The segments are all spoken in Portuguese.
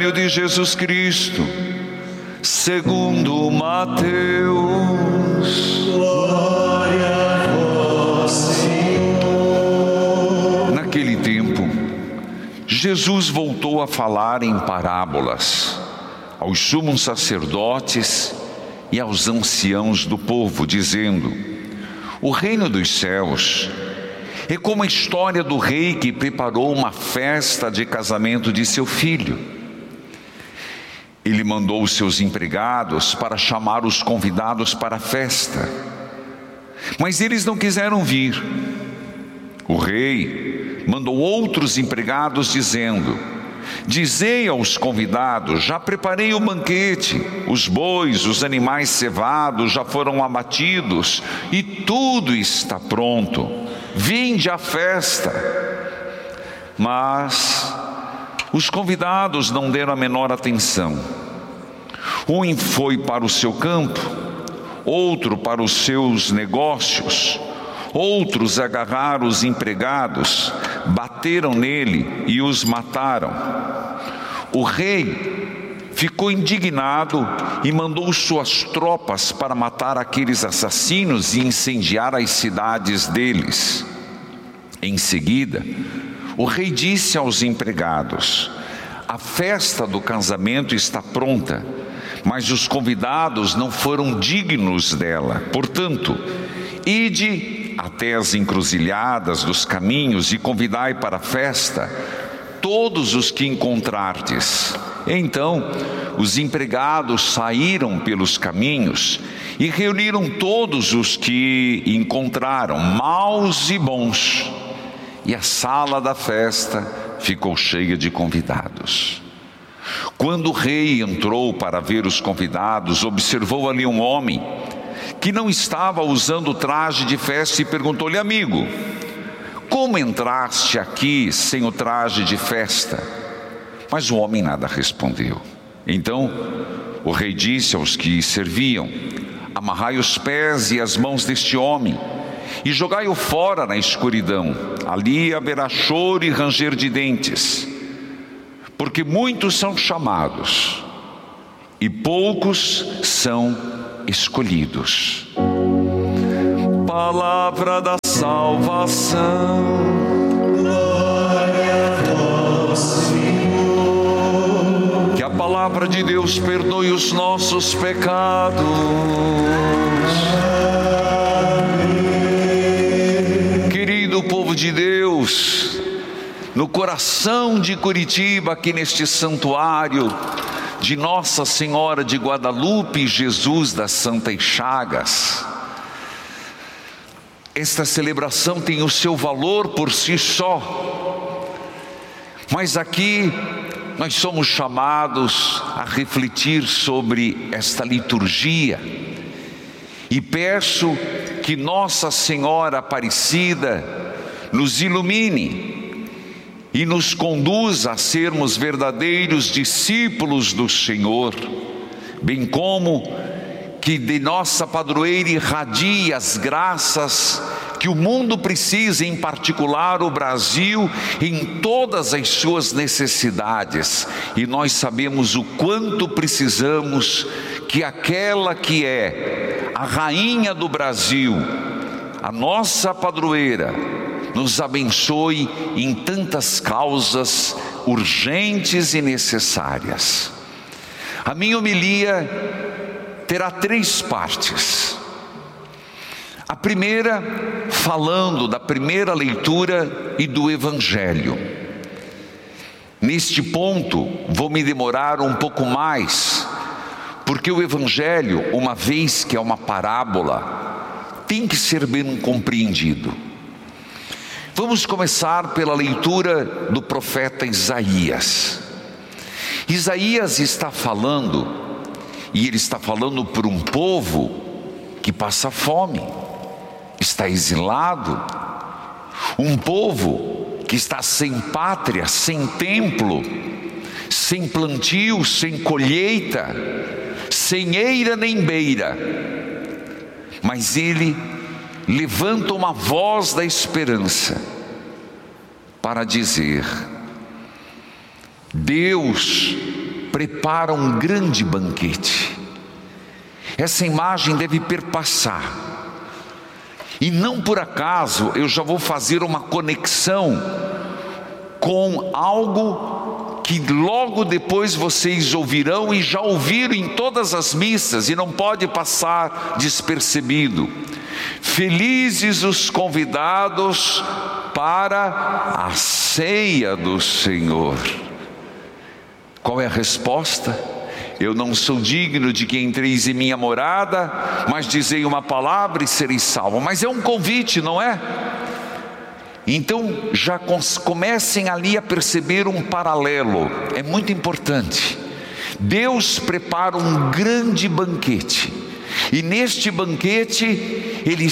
De Jesus Cristo, segundo Mateus. Glória a vós, Senhor. Naquele tempo, Jesus voltou a falar em parábolas aos sumos sacerdotes e aos anciãos do povo, dizendo: o reino dos céus é como a história do rei que preparou uma festa de casamento de seu filho. Ele mandou os seus empregados para chamar os convidados para a festa, mas eles não quiseram vir. O rei mandou outros empregados dizendo: dizei aos convidados, já preparei o banquete, os bois, os animais cevados já foram abatidos e tudo está pronto, vinde à festa. Mas os convidados não deram a menor atenção. Um foi para o seu campo, outro para os seus negócios, outros agarraram os empregados, bateram nele e os mataram. O rei ficou indignado e mandou suas tropas para matar aqueles assassinos e incendiar as cidades deles. Em seguida, o rei disse aos empregados: a festa do casamento está pronta, mas os convidados não foram dignos dela. Portanto, ide até as encruzilhadas dos caminhos e convidai para a festa todos os que encontrardes. Então, os empregados saíram pelos caminhos e reuniram todos os que encontraram, maus e bons. E a sala da festa ficou cheia de convidados. Quando o rei entrou para ver os convidados, observou ali um homem que não estava usando traje de festa e perguntou-lhe: amigo, como entraste aqui sem o traje de festa? Mas o homem nada respondeu. Então o rei disse aos que serviam: amarrai os pés e as mãos deste homem e jogai-o fora na escuridão. Ali haverá choro e ranger de dentes, porque muitos são chamados e poucos são escolhidos. Palavra da salvação. Glória a vós, Senhor. Que a palavra de Deus perdoe os nossos pecados. Querido povo de Deus, no coração de Curitiba, aqui neste santuário de Nossa Senhora de Guadalupe, Jesus das Santas Chagas, esta celebração tem o seu valor por si só, mas aqui nós somos chamados a refletir sobre esta liturgia, e peço que Nossa Senhora Aparecida nos ilumine e nos conduza a sermos verdadeiros discípulos do Senhor, bem como que de nossa padroeira irradie as graças que o mundo precisa, em particular o Brasil, em todas as suas necessidades. E nós sabemos o quanto precisamos que aquela que é a rainha do Brasil, a nossa padroeira, nos abençoe em tantas causas urgentes e necessárias. A minha homilia terá 3 partes. A primeira, falando da primeira leitura e do Evangelho. Neste ponto, vou me demorar um pouco mais, porque o Evangelho, uma vez que é uma parábola, tem que ser bem compreendido. Vamos começar pela leitura do profeta Isaías. Isaías está falando, e ele está falando por um povo que passa fome, está exilado, um povo que está sem pátria, sem templo, sem plantio, sem colheita, sem eira nem beira. Mas ele levanta uma voz da esperança para dizer: Deus prepara um grande banquete. Essa imagem deve perpassar. E não por acaso eu já vou fazer uma conexão com algo que logo depois vocês ouvirão e já ouviram em todas as missas e não pode passar despercebido. Felizes os convidados para a ceia do Senhor. Qual é a resposta? Eu não sou digno de que entreis em minha morada, mas dizei uma palavra e sereis salvos. Mas é um convite, não é? Então já comecem ali a perceber um paralelo. É muito importante. Deus prepara um grande banquete, e neste banquete Ele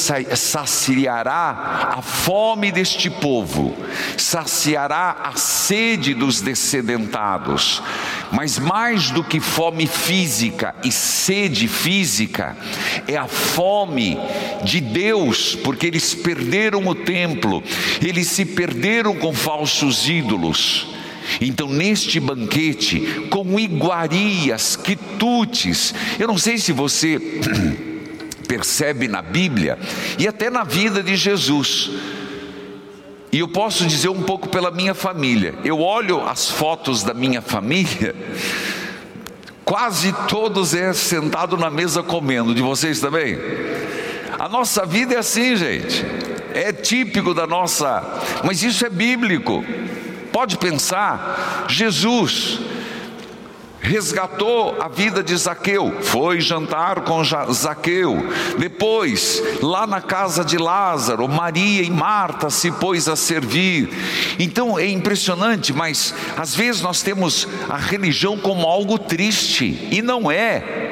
saciará a fome deste povo, saciará a sede dos dessedentados. Mas mais do que fome física e sede física, é a fome de Deus, porque eles perderam o templo, eles se perderam com falsos ídolos. Então neste banquete, com iguarias, quitutes, eu não sei se você percebe na Bíblia e até na vida de Jesus, e eu posso dizer um pouco pela minha família. Eu olho as fotos da minha família, quase todos sentados na mesa comendo. De vocês também? A nossa vida é assim, gente, é típico da nossa, mas isso é bíblico. Pode pensar, Jesus resgatou a vida de Zaqueu, foi jantar com Zaqueu. Depois, lá na casa de Lázaro, Maria e Marta se pôs a servir. Então é impressionante, mas às vezes nós temos a religião como algo triste, e não é.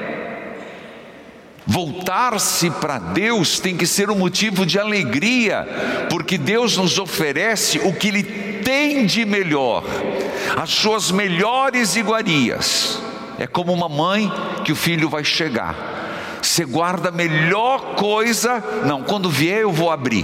Voltar-se para Deus tem que ser um motivo de alegria, porque Deus nos oferece o que Ele tem de melhor, as suas melhores iguarias. É como uma mãe que o filho vai chegar, você guarda a melhor coisa, não, quando vier eu vou abrir.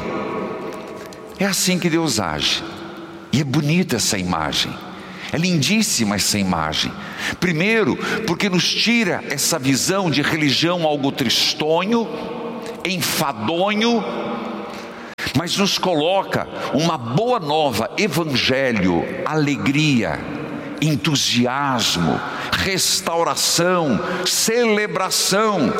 É assim que Deus age, e é bonita essa imagem. É lindíssima essa imagem. Primeiro, porque nos tira essa visão de religião algo tristonho, enfadonho, mas nos coloca uma boa nova, evangelho, alegria, entusiasmo, restauração, celebração.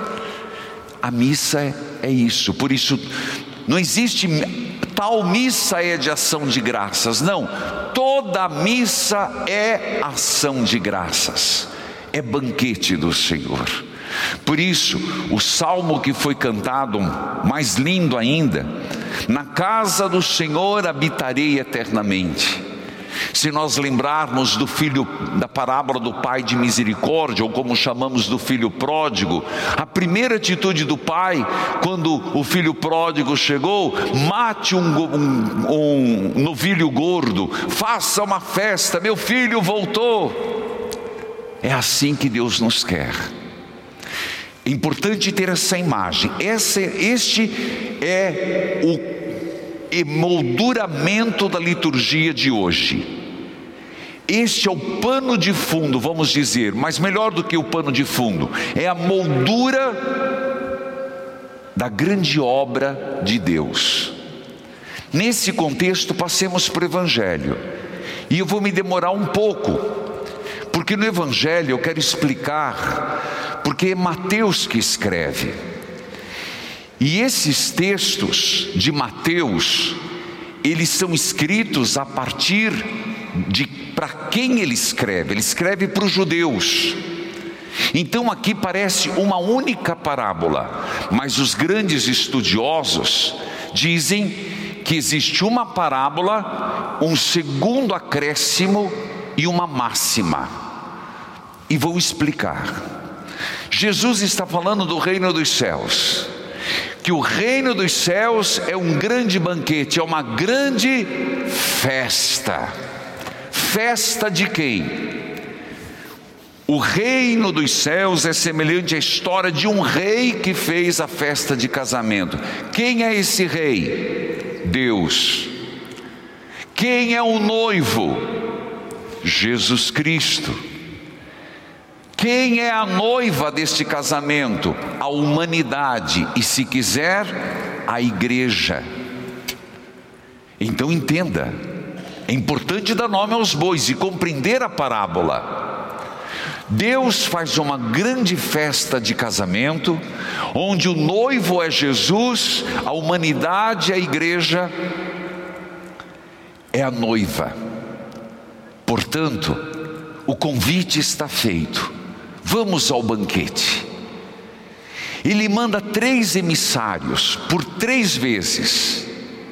A missa é isso. Por isso não existe tal missa é de ação de graças, não, toda missa é ação de graças, é banquete do Senhor. Por isso o salmo que foi cantado, mais lindo ainda, na casa do Senhor habitarei eternamente. Se nós lembrarmos do filho, da parábola do pai de misericórdia, ou como chamamos do filho pródigo, a primeira atitude do pai, quando o filho pródigo chegou: mate um novilho gordo, faça uma festa, meu filho voltou. É assim que Deus nos quer. É importante ter essa imagem. Este é o emolduramento da liturgia de hoje. Este é o pano de fundo, vamos dizer, mas melhor do que o pano de fundo, é a moldura da grande obra de Deus. Nesse contexto, passemos para o Evangelho, e eu vou me demorar um pouco, porque no Evangelho eu quero explicar, porque é Mateus que escreve. E esses textos de Mateus, eles são escritos a partir de para quem ele escreve para os judeus. Então aqui parece uma única parábola, mas os grandes estudiosos dizem que existe uma parábola, um segundo acréscimo e uma máxima. E vou explicar. Jesus está falando do reino dos céus, que o reino dos céus é um grande banquete, é uma grande festa. Festa de quem? O reino dos céus é semelhante à história de um rei que fez a festa de casamento. Quem é esse rei? Deus. Quem é o noivo? Jesus Cristo. Quem é a noiva deste casamento? A humanidade e, se quiser, a igreja. Então entenda, é importante dar nome aos bois e compreender a parábola. Deus faz uma grande festa de casamento, onde o noivo é Jesus, a humanidade, a igreja é a noiva. Portanto, o convite está feito. Vamos ao banquete. Ele manda 3 emissários por 3 vezes.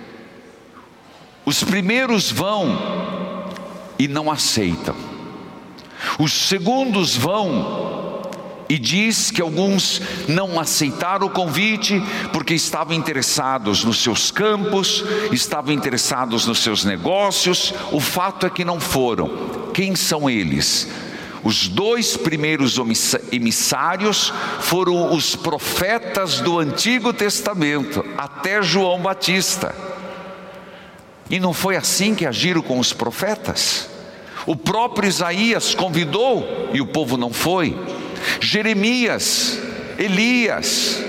Os primeiros vão e não aceitam. Os segundos vão e diz que alguns não aceitaram o convite porque estavam interessados nos seus campos, estavam interessados nos seus negócios. O fato é que não foram. Quem são eles? Os 2 primeiros emissários foram os profetas do Antigo Testamento, até João Batista. E não foi assim que agiram com os profetas? O próprio Isaías convidou e o povo não foi. Jeremias, Elias,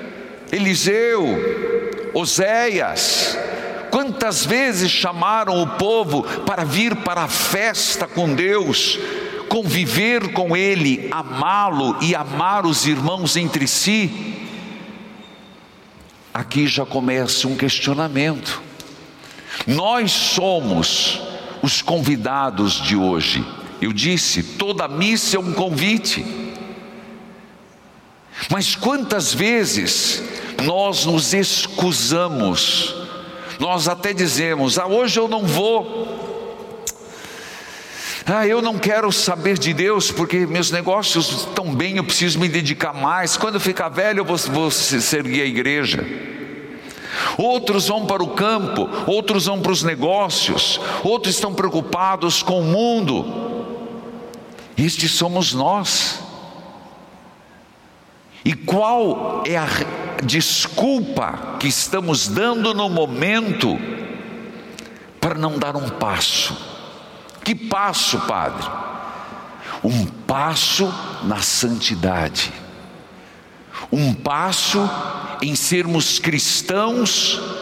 Eliseu, Oséias, quantas vezes chamaram o povo para vir para a festa com Deus, conviver com Ele, amá-lo e amar os irmãos entre si? Aqui já começa um questionamento. Nós somos os convidados de hoje. Eu disse, toda missa é um convite. Mas quantas vezes nós nos excusamos, nós até dizemos, hoje eu não vou, eu não quero saber de Deus, porque meus negócios estão bem, eu preciso me dedicar mais, quando eu ficar velho eu vou servir a igreja. Outros vão para o campo, outros vão para os negócios, outros estão preocupados com o mundo. Estes somos nós. E qual é a desculpa que estamos dando no momento para não dar um passo? Que passo, Padre? Um passo na santidade. Um passo em sermos cristãos